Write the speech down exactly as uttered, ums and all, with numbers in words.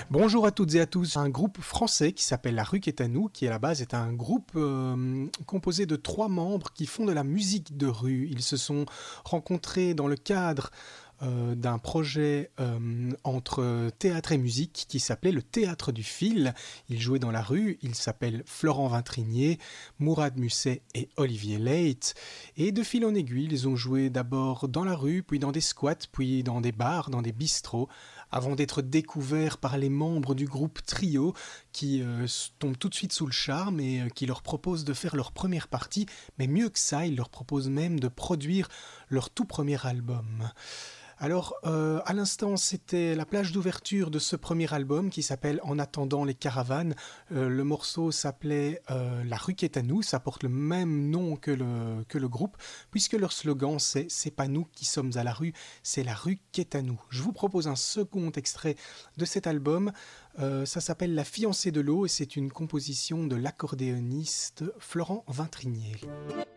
Bonjour à toutes et à tous. Un groupe français qui s'appelle La Rue qui est à nous, qui à la base est un groupe euh, composé de trois membres qui font de la musique de rue. Ils se sont rencontrés dans le cadre euh, d'un projet euh, entre théâtre et musique qui s'appelait le Théâtre du Fil. Ils jouaient dans la rue, ils s'appellent Florent Vintrinier, Mourad Musset et Olivier Leit. Et de fil en aiguille, ils ont joué d'abord dans la rue, puis dans des squats, puis dans des bars, dans des bistrots, avant d'être découverts par les membres du groupe Trio qui euh, tombent tout de suite sous le charme et euh, qui leur proposent de faire leur première partie, mais mieux que ça, ils leur proposent même de produire leur tout premier album. Alors, euh, à l'instant, c'était la plage d'ouverture de ce premier album qui s'appelle En attendant les caravanes. Euh, le morceau s'appelait euh, La rue qui est à nous, ça porte le même nom que le, que le groupe, puisque leur slogan c'est « C'est pas nous qui sommes à la rue, c'est la rue qui est à nous ». Je vous propose un second extrait de cet album, euh, ça s'appelle La fiancée de l'eau et c'est une composition de l'accordéoniste Florent Vintrinier.